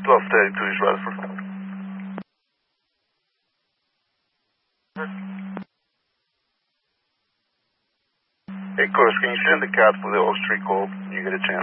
1232 East Rutherford. Hey, Chris, can you send the cops to the Oak Street call when you get a chance?